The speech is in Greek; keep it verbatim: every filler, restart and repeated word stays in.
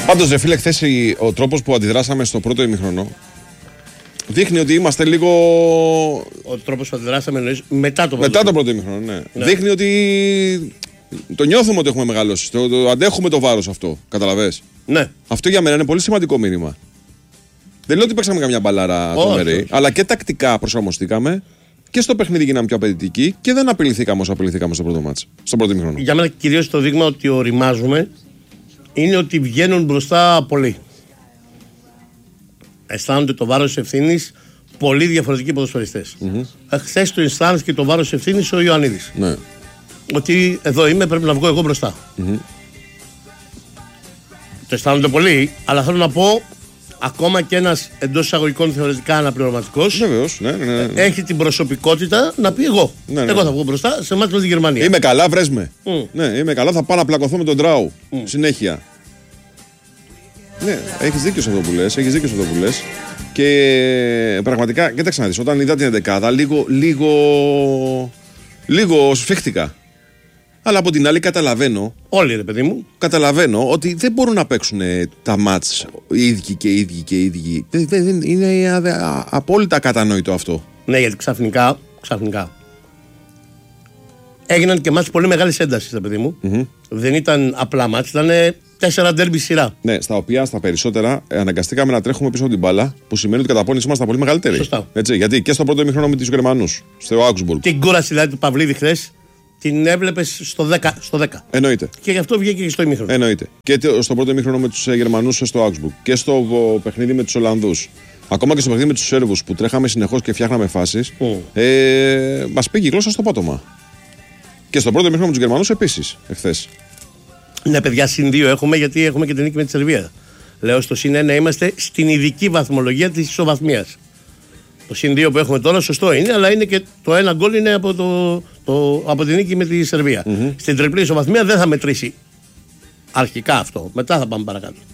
Πάντως, ρε φίλε, χθες ο τρόπος που αντιδράσαμε στο πρώτο ημίχρονο δείχνει ότι είμαστε λίγο. Ο τρόπος που αντιδράσαμε εννοείς μετά το πρώτο. Μετά το πρώτο ημίχρονο, ναι. ναι. Δείχνει ότι το νιώθουμε ότι έχουμε μεγαλώσει. Το, το αντέχουμε το βάρος αυτό. Καταλαβες. Ναι. Αυτό για μένα είναι πολύ σημαντικό μήνυμα. Δεν λέω ότι παίξαμε καμιά μπαλάρα τρομερή, αλλά και τακτικά προσαρμοστήκαμε και στο παιχνίδι γίναμε πιο απαιτητικοί και δεν απειληθήκαμε όσο απειληθήκαμε στο πρώτο μάτς. Στο πρώτο ημίχρονο. Για μένα κυρίως το δείγμα ότι οριμάζουμε είναι ότι βγαίνουν μπροστά πολλοί. Αισθάνονται το βάρος ευθύνης πολύ διαφορετικοί ποδοσφαιριστές. Mm-hmm. Χθες το αισθάνθηκε το βάρος ευθύνης ο Ιωαννίδης. Ναι. Ότι εδώ είμαι, πρέπει να βγω εγώ μπροστά. Mm-hmm. Το αισθάνονται πολλοί, αλλά θέλω να πω, ακόμα και ένας εντός εισαγωγικών θεωρητικά αναπληρωματικός Βεβαίως, ναι, ναι, ναι. έχει την προσωπικότητα να πει εγώ. Ναι, ναι. Εγώ θα βγω μπροστά σε μάτς με τη Γερμανία. Είμαι καλά, βρες με. Mm. Ναι, είμαι καλά, θα πάω να πλακωθώ με τον Τράου. Mm. Συνέχεια. Ναι, έχεις δίκιο σε αυτό που λες, έχεις δίκιο σε αυτό που λες. Και πραγματικά, κοίταξε να δεις, όταν είδα την εντεκάδα, λίγο, λίγο, λίγο σφίχτηκα. Αλλά από την άλλη καταλαβαίνω. Όλοι, ρε παιδί μου. Καταλαβαίνω ότι δεν μπορούν να παίξουν τα μάτς οι ίδιοι και οι ίδιοι και οι ίδιοι. Δεν, δεν, είναι α, α, απόλυτα κατανόητο αυτό. Ναι, γιατί ξαφνικά, ξαφνικά έγιναν και μάτς πολύ μεγάλης έντασης, ρε παιδί μου. Mm-hmm. Δεν ήταν απλά μάτς, ήταν τέσσερα ντέρμπι σειρά. Ναι, στα οποία στα περισσότερα αναγκαστήκαμε να τρέχουμε πίσω από την μπάλα, που σημαίνει ότι η καταπώνησή μας ήταν πολύ μεγαλύτερη. Σωστά. Έτσι, γιατί και στο πρώτο ημίχρονο με τους Γερμανούς, στο Augsburg. Την κούραση δηλαδή του Παυλίδη χθες την έβλεπες στο δέκα. Στο δέκα. Εννοείται. Και γι' αυτό βγήκε και στο ημίχρονο. Εννοείται. Και στο πρώτο ημίχρονο με τους Γερμανούς στο Augsburg. Και στο παιχνίδι με τους Ολλανδούς. Ακόμα και στο παιχνίδι με τους Σέρβους που τρέχαμε συνεχώς και φτιάχναμε φάσεις. Mm. Ε, μας πήγε η γλώσσα στο πάτωμα. Και στο πρώτο ημίχρονο με τους Γερμανούς επίσης, εχθές. Ναι, παιδιά, συν δύο έχουμε γιατί έχουμε και την νίκη με τη Σερβία. Λέω στο συν ένα είμαστε στην ειδική βαθμολογία της ισοβαθμίας. Το συν δύο που έχουμε τώρα σωστό είναι, αλλά είναι και το ένα γκολ είναι από, το, το, από την νίκη με τη Σερβία. Mm-hmm. Στην τριπλή ισοβαθμία δεν θα μετρήσει αρχικά αυτό. Μετά θα πάμε παρακάτω.